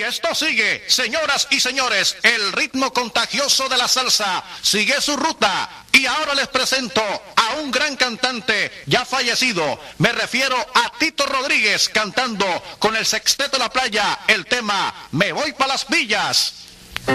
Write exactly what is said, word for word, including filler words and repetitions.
Y esto sigue, señoras y señores, el ritmo contagioso de la salsa sigue su ruta. Y ahora les presento a un gran cantante ya fallecido. Me refiero a Tito Rodríguez cantando con el Sexteto de la Playa el tema Me voy pa' las villas.